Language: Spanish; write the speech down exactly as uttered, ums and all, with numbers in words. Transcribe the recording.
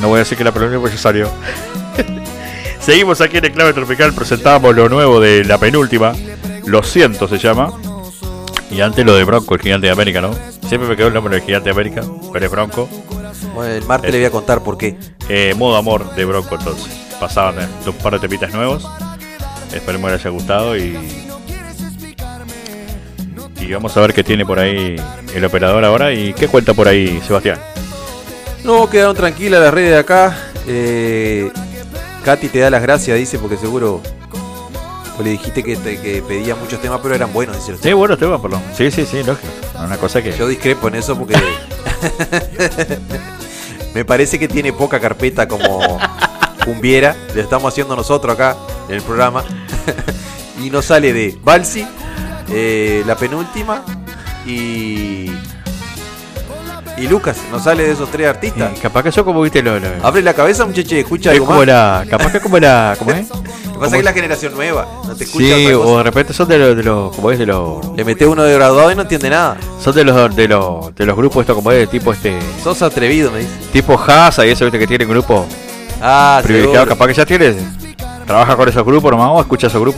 No voy a decir que la penúltima porque ya salió. Seguimos aquí en el Clave Tropical. Presentábamos lo nuevo de la penúltima. Lo siento se llama. Y antes lo de Bronco, el Gigante de América, ¿no? Siempre me quedó el nombre del Gigante de América, pero es Bronco. Bueno, el martes eh, le voy a contar por qué. Eh, modo amor de Bronco, entonces. Pasaban eh, un par de temitas nuevos. Esperemos que les haya gustado y... Y vamos a ver qué tiene por ahí el operador ahora. ¿Y qué cuenta por ahí, Sebastián? No, quedaron tranquilas las redes de acá. Eh, Katy te da las gracias, dice, porque seguro... Pues le dijiste que, te, que pedía muchos temas, pero eran buenos, dice. Sí, buenos temas, perdón. Sí, sí, sí, lógico. Una cosa que... Yo discrepo en eso porque... me parece que tiene poca carpeta como cumbiera. Le estamos haciendo nosotros acá en el programa. Y nos sale de Balsi, eh, la penúltima y... Y Lucas, nos sale de esos tres artistas. Eh, capaz que eso como viste lo... lo... Abre la cabeza, muchacho, escucha es algo como más. La, capaz que como la... ¿Cómo es? Lo que pasa es que es la generación nueva, no te escucha sí, otra cosa. O de repente son de los... De los como es de los... Le metés uno de graduado y no entiende nada. Son de los de los, de los grupos esto como es de tipo este... Sos atrevido, me dice. Tipo Haza y eso, viste, que tienen grupos ah, privilegiados. seguro. Capaz que ya tienes... Trabaja con esos grupos nomás o escucha esos grupos.